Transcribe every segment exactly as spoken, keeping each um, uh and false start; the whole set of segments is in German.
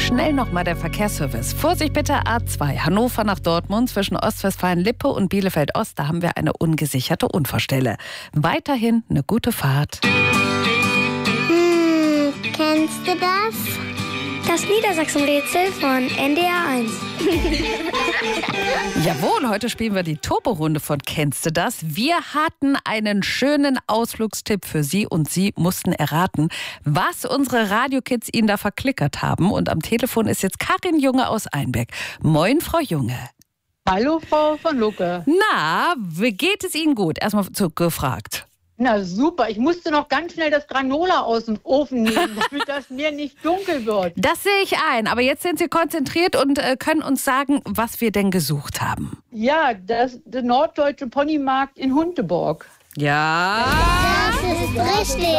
Schnell nochmal der Verkehrsservice. Vorsicht bitte A zwei, Hannover nach Dortmund zwischen Ostwestfalen-Lippe und Bielefeld-Ost. Da haben wir eine ungesicherte Unfallstelle. Weiterhin eine gute Fahrt. Hm, kennst du das? Das Niedersachsen-Rätsel von N D R eins. Jawohl, heute spielen wir die Turbo-Runde von Kennst du das? Wir hatten einen schönen Ausflugstipp für Sie und Sie mussten erraten, was unsere Radiokids Ihnen da verklickert haben. Und am Telefon ist jetzt Karin Junge aus Einbeck. Moin, Frau Junge. Hallo, Frau von Lucke. Na, wie geht es Ihnen gut? Erstmal zu, gefragt. Na super, ich musste noch ganz schnell das Granola aus dem Ofen nehmen, damit das mir nicht dunkel wird. Das sehe ich ein, aber jetzt sind Sie konzentriert und äh, können uns sagen, was wir denn gesucht haben. Ja, das der Norddeutsche Ponymarkt in Hunteborg. Ja. Das ist richtig.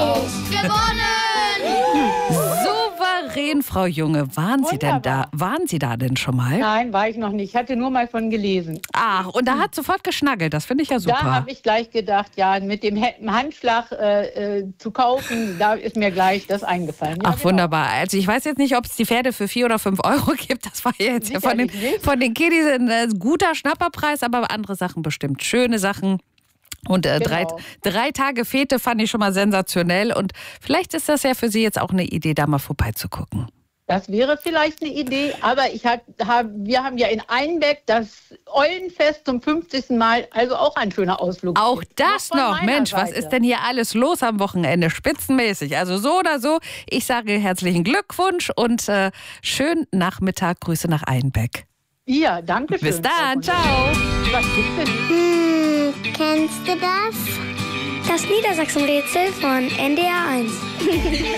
Souverän, Frau Junge. Waren Sie denn da? Waren Sie da denn schon mal? Nein, war ich noch nicht. Ich hatte nur mal von gelesen. Ach, und da hat sofort geschnackelt. Das finde ich ja super. Da habe ich gleich gedacht, ja, mit dem Handschlag äh, äh, zu kaufen, da ist mir gleich das eingefallen. Ja, Ach, genau. wunderbar. Also ich weiß jetzt nicht, ob es die Pferde für vier oder fünf Euro gibt. Das war jetzt ja von den, von den Kiddies ein äh, guter Schnapperpreis, aber andere Sachen bestimmt. Schöne Sachen. Und äh, drei, Genau. drei Tage Fete fand ich schon mal sensationell. Und vielleicht ist das ja für Sie jetzt auch eine Idee, da mal vorbeizugucken. Das wäre vielleicht eine Idee, aber ich hab, hab, wir haben ja in Einbeck das Eulenfest zum fünfzigsten Mal, also auch ein schöner Ausflug. Auch das von noch. meiner Mensch, was Seite. ist denn hier alles los am Wochenende? Spitzenmäßig. Also so oder so. Ich sage herzlichen Glückwunsch und äh, schönen Nachmittag. Grüße nach Einbeck. Ja, danke schön. Bis dann. Frau Ciao. von Lucke. Was gibt's denn? Hm, kennst du das? Das Niedersachsen-Rätsel von N D R eins.